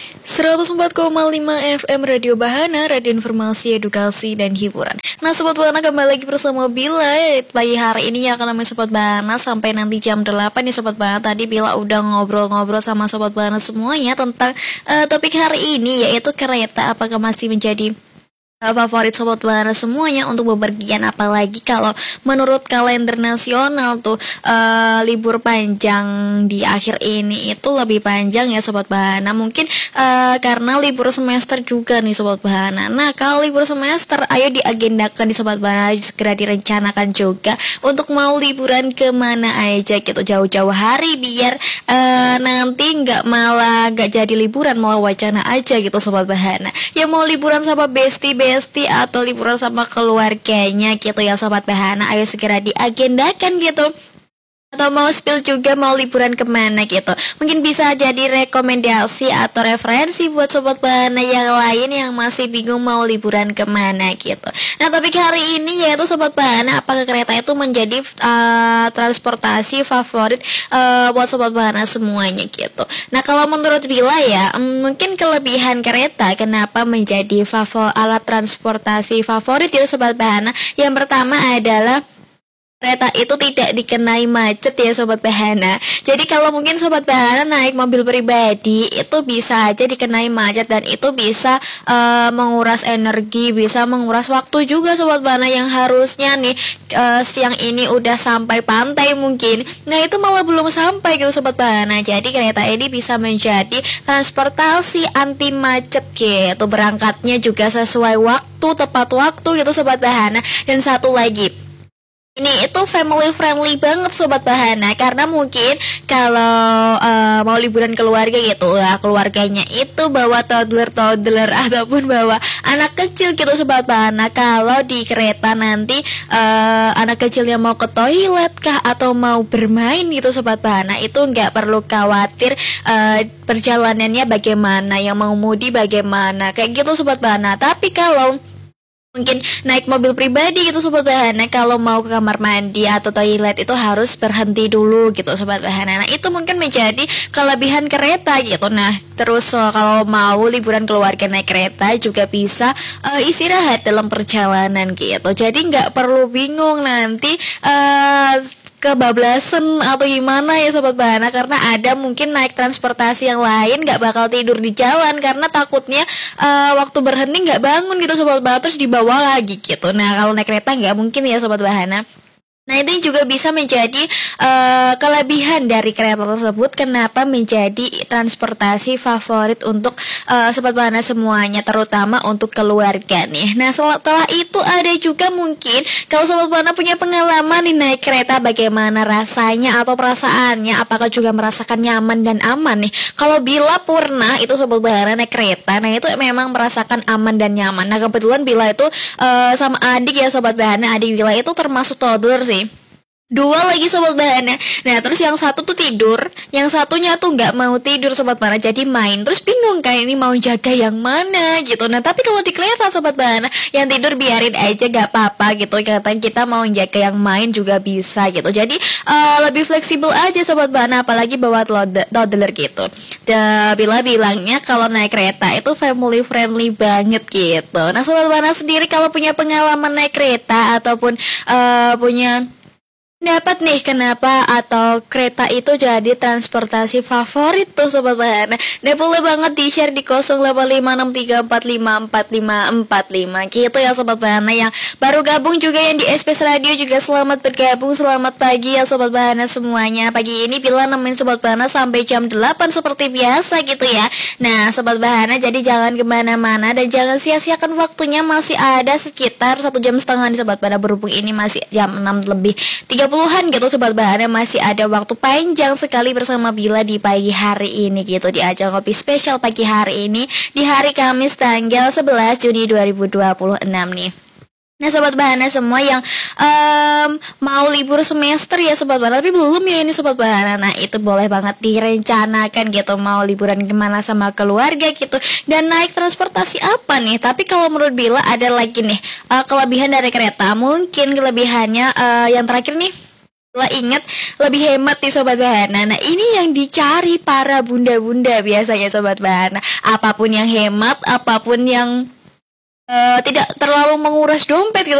104,5 FM Radio Bahana, radio informasi, edukasi, dan hiburan. Nah, Sobat Bahana kembali lagi bersama Bila. Pagi hari ini ya akan namanya Sobat Bahana sampai nanti jam 8 nih Sobat Bahana. Tadi Bila udah ngobrol-ngobrol sama Sobat Bahana semuanya tentang topik hari ini, yaitu kereta. Apakah masih menjadi favorit Sobat Bahana semuanya untuk bepergian, apalagi kalau menurut kalender nasional tuh libur panjang di akhir ini itu lebih panjang ya Sobat Bahana. Mungkin karena libur semester juga nih Sobat Bahana. Nah, kalau libur semester ayo diagendakan di Sobat Bahana, segera direncanakan juga untuk mau liburan kemana aja gitu jauh-jauh hari, biar nanti nggak jadi liburan, malah wacana aja gitu Sobat Bahana. Ya mau liburan sama bestie atau liburan sama keluarganya gitu ya Sobat Bahana, ayo segera diagendakan gitu. Atau mau spill juga mau liburan kemana gitu, mungkin bisa jadi rekomendasi atau referensi buat Sobat Bahana yang lain yang masih bingung mau liburan kemana gitu. Nah, topik hari ini yaitu Sobat Bahana, apakah kereta itu menjadi transportasi favorit buat Sobat Bahana semuanya gitu. Nah, kalau menurut Bila ya, mungkin kelebihan kereta kenapa menjadi alat transportasi favorit ya Sobat Bahana. Yang pertama adalah kereta itu tidak dikenai macet ya Sobat Bahana. Jadi kalau mungkin Sobat Bahana naik mobil pribadi itu bisa aja dikenai macet, dan itu bisa menguras energi, bisa menguras waktu juga Sobat Bahana, yang harusnya nih siang ini udah sampai pantai mungkin. Nah, itu malah belum sampai gitu Sobat Bahana. Jadi kereta ini bisa menjadi transportasi anti macet gitu. Berangkatnya juga sesuai waktu, tepat waktu gitu Sobat Bahana. Dan satu lagi, ini itu family friendly banget Sobat Bahana, karena mungkin kalau mau liburan keluarga gitu lah, keluarganya itu bawa toddler ataupun bawa anak kecil gitu Sobat Bahana. Kalau di kereta nanti anak kecilnya mau ke toilet kah atau mau bermain gitu Sobat Bahana, itu nggak perlu khawatir perjalanannya bagaimana, yang mau mudi bagaimana, kayak gitu Sobat Bahana. Tapi kalau mungkin naik mobil pribadi gitu Sobat Bahana, kalau mau ke kamar mandi atau toilet itu harus berhenti dulu gitu Sobat Bahana. Nah, itu mungkin menjadi kelebihan kereta gitu. Nah, terus kalau mau liburan keluarga naik kereta juga bisa istirahat dalam perjalanan gitu. Jadi nggak perlu bingung nanti kebablasan atau gimana ya Sobat Bahana, karena ada mungkin naik transportasi yang lain nggak bakal tidur di jalan karena takutnya waktu berhenti nggak bangun gitu Sobat Bahana, terus dibawa lagi gitu. Nah, kalau naik kereta nggak mungkin ya Sobat Bahana. Nah, itu juga bisa menjadi kelebihan dari kereta tersebut, kenapa menjadi transportasi favorit untuk Sobat Bahana semuanya, terutama untuk keluarga nih. Nah, setelah itu ada juga mungkin kalau Sobat Bahana punya pengalaman nih naik kereta, bagaimana rasanya atau perasaannya, apakah juga merasakan nyaman dan aman nih. Kalau Bila pernah itu Sobat Bahana naik kereta, nah itu memang merasakan aman dan nyaman. Nah, kebetulan Bila itu sama adik ya Sobat Bahana, adik Bila itu termasuk toddler sih. Dua lagi Sobat Bahana. Nah, terus yang satu tuh tidur, yang satunya tuh nggak mau tidur Sobat Bahana, jadi main. Terus bingung kan ini mau jaga yang mana gitu. Nah, tapi kalau di kereta Sobat Bahana, yang tidur biarin aja, gak apa-apa gitu. Kata kita mau jaga yang main juga bisa gitu. Jadi lebih fleksibel aja Sobat Bahana, apalagi bawa toddler gitu. Bila bilangnya kalau naik kereta itu family friendly banget gitu. Nah, Sobat Bahana sendiri kalau punya pengalaman naik kereta ataupun punya dapat nih kenapa atau kereta itu jadi transportasi favorit tuh Sobat Bahana. Nah, boleh banget di-share di 085634545545 gitu ya Sobat Bahana. Yang baru gabung juga yang di SPS Radio juga selamat bergabung, selamat pagi ya Sobat Bahana semuanya. Pagi ini Bila nemenin Sobat Bahana sampai jam 8 seperti biasa gitu ya. Nah, Sobat Bahana jadi jangan kemana-mana dan jangan sia-siakan waktunya, masih ada sekitar 1,5 jam nih Sobat Bahana, berhubung ini masih jam 6 lebih 30-an gitu Sobat Bahana, masih ada waktu panjang sekali bersama Bila di pagi hari ini gitu, di ajang kopi spesial pagi hari ini di hari Kamis tanggal 11 Juni 2026 nih. Nah, Sobat Bahana semua yang mau libur semester ya Sobat Bahana, tapi belum ya ini Sobat Bahana. Nah, itu boleh banget direncanakan gitu, mau liburan kemana sama keluarga gitu, dan naik transportasi apa nih. Tapi kalau menurut Bila ada lagi nih kelebihan dari kereta. Mungkin kelebihannya yang terakhir nih, Lah ingat lebih hemat nih Sobat Bahana. Nah ini yang dicari para bunda-bunda biasanya Sobat Bahana. Apapun yang hemat, apapun yang tidak terlalu menguras dompet gitu.